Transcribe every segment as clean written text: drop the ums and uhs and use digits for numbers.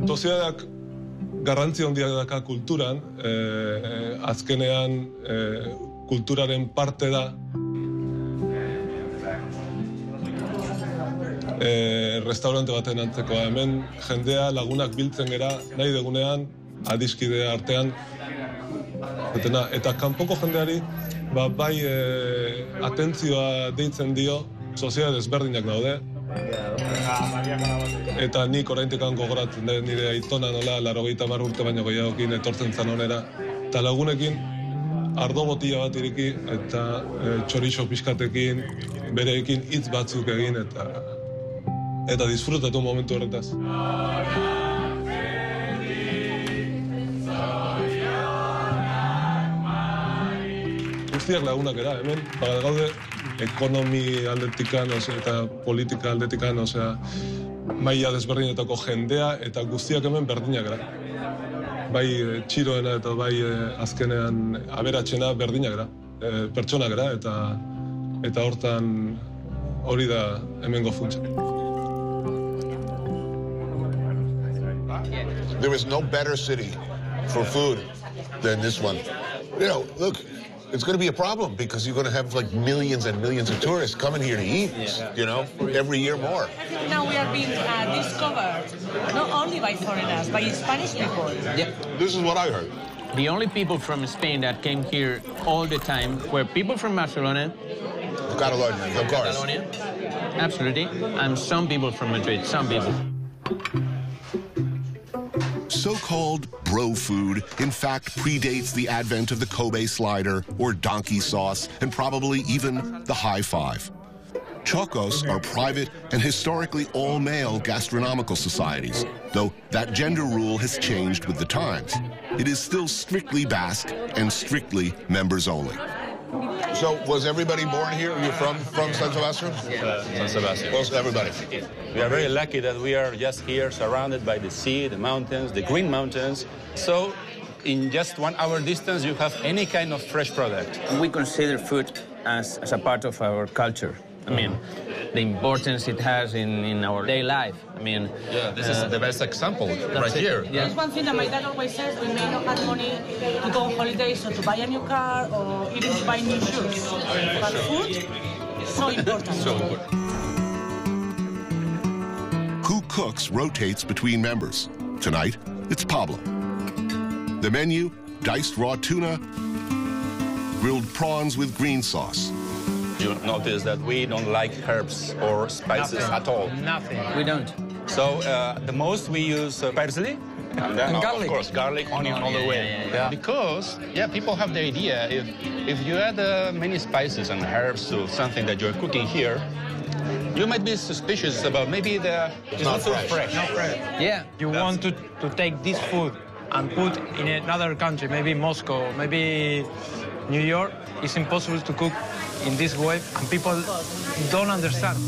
Sozietateak garrantzi handia daka kulturan, azkenean kulturaren parte da. Restaurante baten antzekoa. Hemen jendea lagunak biltzen gera, nahi degunean, adiskide artean. Eta kanpoko jendeari, bai atentzioa deitzen dio, sozietate ezberdinak daude. Eta nik oraintekan gogoratzen da nire aitona nola 80 urte baino gehiagokin etortzen zan onera. Eta lagunekin ardo botila bat iriki eta txorixo pixkatekin, bereekin hitz batzuk egin eta disfrutatu momentu horretaz. Guztiak lagunak era, hemen, gaude ekonomi aldetikan eta politika aldetikan, maila desberdinetako jendea eta guztiak hemen berdinak gara. Bai txiroena eta bai azkenean aberatsena berdinak gara, pertsonak gara eta hortan hori da hemengo funtsa. There is no better city for food than this one. You know, look, it's going to be a problem because you're going to have like millions and millions of tourists coming here to eat, you know, every year more. I think now we are being discovered, not only by foreigners, by Spanish people. Yeah. This is what I heard. The only people from Spain that came here all the time were people from Barcelona. Catalonia, of course. Catalonia, absolutely. And some people from Madrid, some people. So-called bro food, in fact, predates the advent of the Kobe slider or donkey sauce and probably even the high five. Chocos are private and historically all-male gastronomical societies, though that gender rule has changed with the times. It is still strictly Basque and strictly members only. So, was everybody born here? Are you from San Sebastian? San Sebastian. Most everybody. We are very lucky that we are just here, surrounded by the sea, the mountains, the green mountains. So, in just 1 hour distance, you have any kind of fresh product. We consider food as a part of our culture. I mean, the importance it has in our daily life. I mean, yeah, this is the best example right here. Yeah. There's one thing that my dad always says: we may not have money to go on holidays or to buy a new car or even to buy new shoes, but food is so important. So important. Who cooks rotates between members. Tonight, it's Pablo. The menu: diced raw tuna, grilled prawns with green sauce. You notice that we don't like herbs or spices at all. Nothing. We don't. So the most we use parsley. And then, garlic. Of course, garlic, onion all the way. Yeah. Because, people have the idea, if you add many spices and herbs to something that you're cooking here, you might be suspicious about maybe it's not so fresh. Not fresh. Yeah. You want to take this food and put in another country, maybe Moscow, maybe New York. It's impossible to cook in this way, and people don't understand.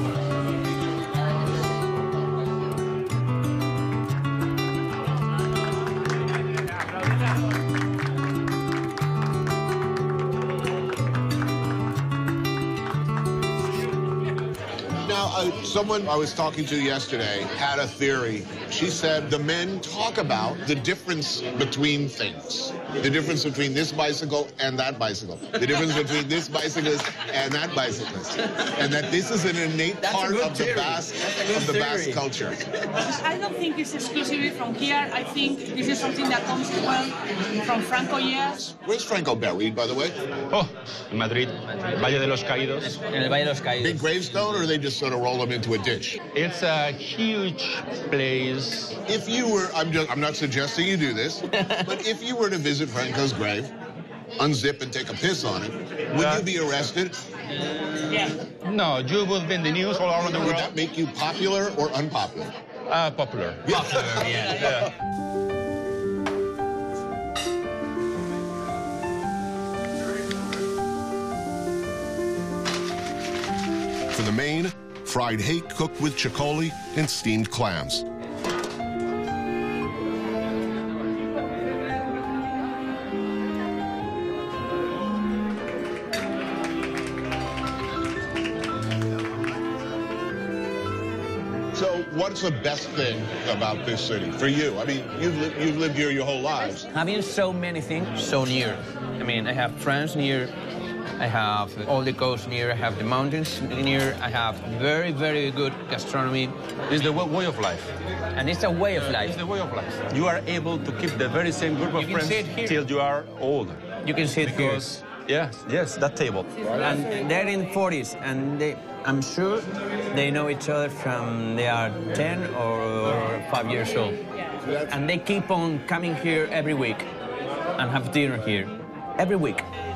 Someone I was talking to yesterday had a theory. She said the men talk about the difference between things. The difference between this bicycle and that bicycle. The difference between this bicyclist and that bicyclist. And that this is an innate part of the Basque culture. I don't think it's exclusively from here. I think this is something that comes from Franco years. Where's Franco buried, by the way? Oh, in Madrid, Valle de los Caídos. En el Valle de los Caídos. Big gravestone, or they just sort of roll him into a ditch? It's a huge place. If you were, I'm not suggesting you do this, but if you were to visit Franco's grave, unzip and take a piss on it, would you be arrested? Yeah. No, you would be in the news all over the world. Would that make you popular or unpopular? Popular. Popular, yeah. For the main, fried hake cooked with chicoli and steamed clams. So what what's the best thing about this city for you? I mean, you've lived here your whole lives. Having so many things so near. I mean, I have friends near. I have all the coast near. I have the mountains near. I have very, very good gastronomy. It's the way of life. And it's a way of life. It's the way of life. You are able to keep the very same group of friends till you are old. You can sit because, yes, that table. And they're in 40s, and I'm sure they know each other from they are 10 or 5 years old. And they keep on coming here every week and have dinner here every week.